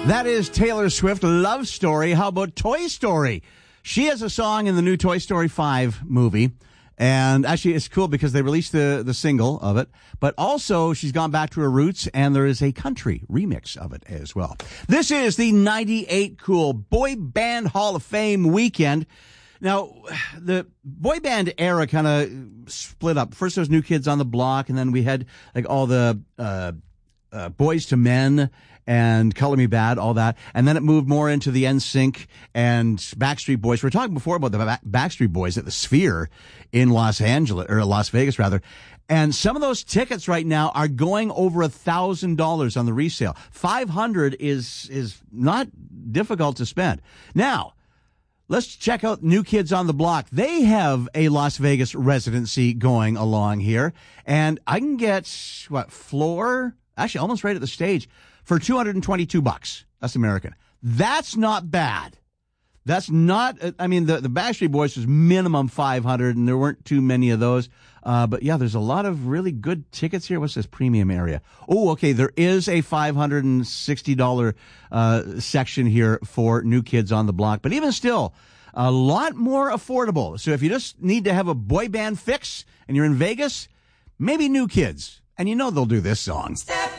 That is Taylor Swift, Love Story. How about Toy Story? She has a song in the new Toy Story 5 movie. And actually, it's cool because they released the single of it. But also, she's gone back to her roots, and there is a country remix of it as well. This is the 98 Cool Boy Band Hall of Fame weekend. Now, the boy band era kind of split up. First, there was New Kids on the Block, and then we had like all the Boys to Men and Color Me Bad, all that. And then it moved more into the NSYNC and Backstreet Boys. We were talking before about the Backstreet Boys at the Sphere in Las Vegas, rather. And some of those tickets right now are going over $1,000 on the resale. $500 is not difficult to spend. Now, let's check out New Kids on the Block. They have a Las Vegas residency going along here. And I can get, floor? Actually, almost right at the stage for $222. That's American. That's not bad. That's not, I mean, the Backstreet Boys was minimum $500, and there weren't too many of those. But yeah, there's a lot of really good tickets here. What's this premium area? Oh, okay. There is a $560 section here for New Kids on the Block. But even still, a lot more affordable. So if you just need to have a boy band fix and you're in Vegas, maybe New Kids. And you know they'll do this song.